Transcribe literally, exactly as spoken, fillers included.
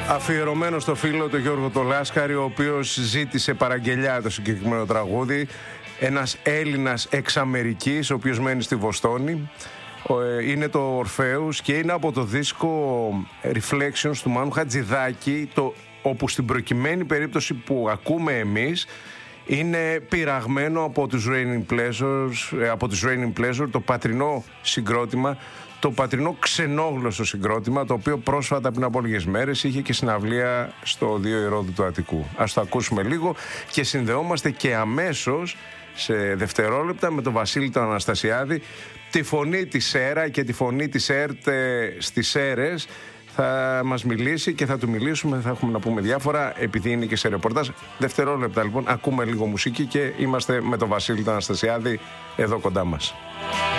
Αφιερωμένο στο φίλο του Γιώργο το Λάσκαρη, ο οποίος ζήτησε παραγγελιά το συγκεκριμένο τραγούδι. Ένας Έλληνας εξ Αμερικής, ο οποίος μένει στη Βοστόνη. Είναι το Ορφέους και είναι από το δίσκο Reflections του Μάνου Χατζηδάκη, το, όπου στην προκειμένη περίπτωση που ακούμε εμείς είναι πειραγμένο από τους Raining Pleasures, από τους Raining Pleasure, το πατρινό συγκρότημα, το πατρινό ξενόγλωσσο συγκρότημα, το οποίο πρόσφατα πριν από λίγες μέρες είχε και συναυλία στο Δύο Ηρώδου του Αττικού. Ας το ακούσουμε λίγο και συνδεόμαστε και αμέσως σε δευτερόλεπτα με τον Βασίλη τον Αναστασιάδη, τη φωνή της ΕΡΑ και τη φωνή της ΕΡΤ στις ΣΕΡΕΣ. Θα μας μιλήσει και θα του μιλήσουμε, θα έχουμε να πούμε διάφορα, επειδή είναι και σε ρεπορτάζ. Δευτερόλεπτα λοιπόν, ακούμε λίγο μουσική και είμαστε με τον Βασίλη τον Αναστασιάδη εδώ κοντά μας.